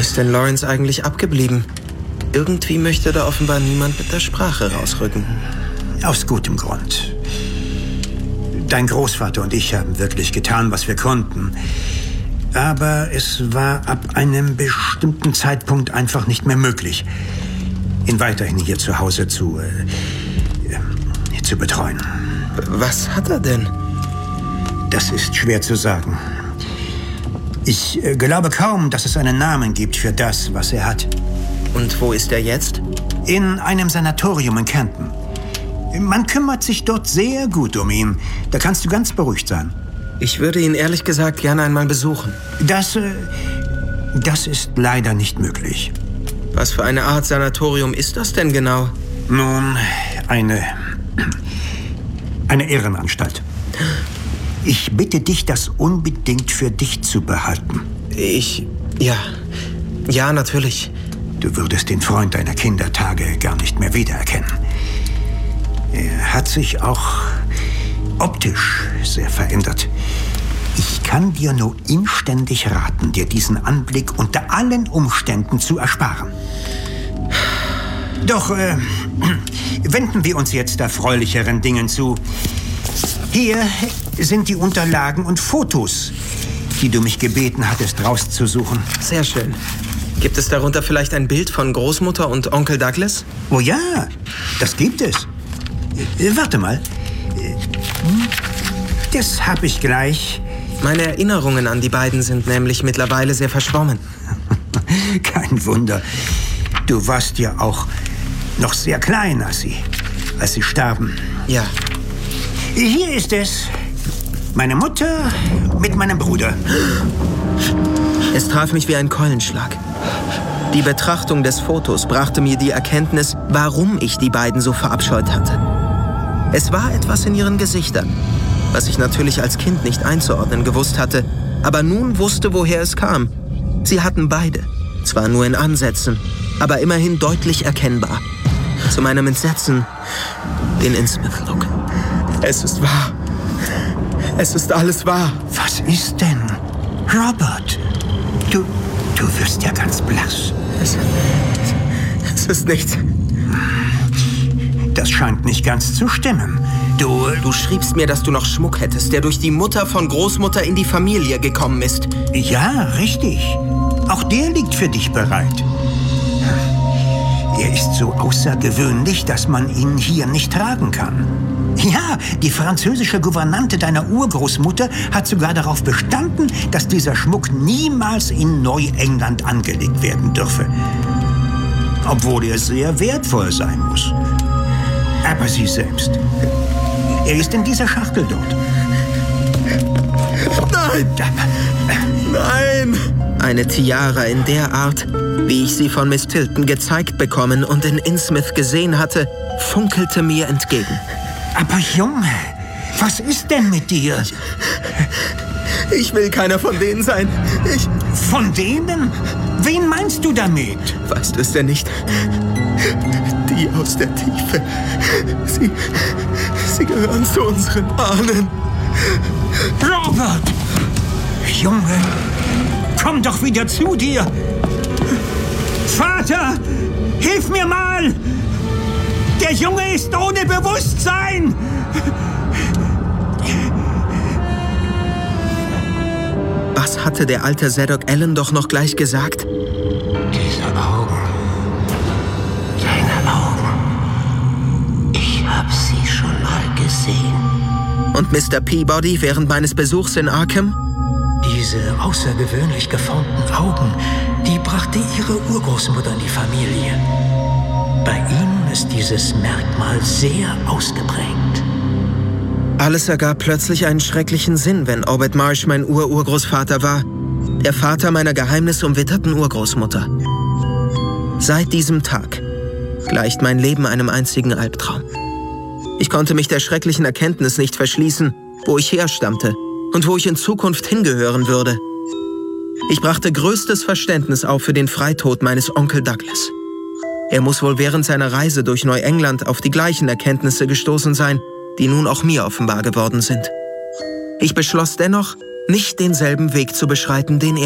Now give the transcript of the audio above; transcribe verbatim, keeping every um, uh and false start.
ist denn Lawrence eigentlich abgeblieben? Irgendwie möchte da offenbar niemand mit der Sprache rausrücken. Aus gutem Grund. Dein Großvater und ich haben wirklich getan, was wir konnten. Aber es war ab einem bestimmten Zeitpunkt einfach nicht mehr möglich, ihn weiterhin hier zu Hause zu, äh, zu betreuen. Was hat er denn? Das ist schwer zu sagen. Ich äh, glaube kaum, dass es einen Namen gibt für das, was er hat. Und wo ist er jetzt? In einem Sanatorium in Canton. Man kümmert sich dort sehr gut um ihn. Da kannst du ganz beruhigt sein. Ich würde ihn ehrlich gesagt gerne einmal besuchen. Das, äh, das ist leider nicht möglich. Was für eine Art Sanatorium ist das denn genau? Nun, eine, eine Irrenanstalt. Ich bitte dich, das unbedingt für dich zu behalten. Ich, ja, ja, natürlich. Du würdest den Freund deiner Kindertage gar nicht mehr wiedererkennen. Er hat sich auch optisch sehr verändert. Ich kann dir nur inständig raten, dir diesen Anblick unter allen Umständen zu ersparen. Doch äh, wenden wir uns jetzt erfreulicheren Dingen zu. Hier sind die Unterlagen und Fotos, die du mich gebeten hattest, rauszusuchen. Sehr schön. Gibt es darunter vielleicht ein Bild von Großmutter und Onkel Douglas? Oh ja, das gibt es. Äh, warte mal. Das habe ich gleich. Meine Erinnerungen an die beiden sind nämlich mittlerweile sehr verschwommen. Kein Wunder. Du warst ja auch noch sehr klein, als sie, als sie starben. Ja. Hier ist es. Meine Mutter mit meinem Bruder. Es traf mich wie ein Keulenschlag. Die Betrachtung des Fotos brachte mir die Erkenntnis, warum ich die beiden so verabscheut hatte. Es war etwas in ihren Gesichtern, was ich natürlich als Kind nicht einzuordnen gewusst hatte, aber nun wusste, woher es kam. Sie hatten beide, zwar nur in Ansätzen, aber immerhin deutlich erkennbar. Zu meinem Entsetzen den Innsmouth-Look. Es ist wahr. Es ist alles wahr. Was ist denn? Robert, du, du wirst ja ganz blass. Es, es ist nichts. Das scheint nicht ganz zu stimmen. Du... Du schriebst mir, dass du noch Schmuck hättest, der durch die Mutter von Großmutter in die Familie gekommen ist. Ja, richtig. Auch der liegt für dich bereit. Er ist so außergewöhnlich, dass man ihn hier nicht tragen kann. Ja, die französische Gouvernante deiner Urgroßmutter hat sogar darauf bestanden, dass dieser Schmuck niemals in Neuengland angelegt werden dürfe. Obwohl er sehr wertvoll sein muss. Aber sie selbst, er ist in dieser Schachtel dort. Nein! Nein! Eine Tiara in der Art, wie ich sie von Miss Tilton gezeigt bekommen und in Innsmouth gesehen hatte, funkelte mir entgegen. Aber Junge, was ist denn mit dir? Ich, ich will keiner von denen sein. Ich... Von denen? Wen meinst du damit? Weißt du es denn nicht? Die aus der Tiefe. Sie... Sie gehören zu unseren Ahnen. Robert! Junge, komm doch wieder zu dir! Vater, hilf mir mal! Der Junge ist ohne Bewusstsein! Was hatte der alte Zadok Allen doch noch gleich gesagt? Diese Augen. Deine Augen. Ich hab sie schon mal gesehen. Und Mister Peabody während meines Besuchs in Arkham? Diese außergewöhnlich geformten Augen, die brachte ihre Urgroßmutter in die Familie. Bei ihnen ist dieses Merkmal sehr ausgeprägt. Alles ergab plötzlich einen schrecklichen Sinn, wenn Obed Marsh mein Ur-Urgroßvater war. Der Vater meiner geheimnisumwitterten Urgroßmutter. Seit diesem Tag gleicht mein Leben einem einzigen Albtraum. Ich konnte mich der schrecklichen Erkenntnis nicht verschließen, wo ich herstammte und wo ich in Zukunft hingehören würde. Ich brachte größtes Verständnis auf für den Freitod meines Onkel Douglas. Er muss wohl während seiner Reise durch Neuengland auf die gleichen Erkenntnisse gestoßen sein, die nun auch mir offenbar geworden sind. Ich beschloss dennoch, nicht denselben Weg zu beschreiten, den er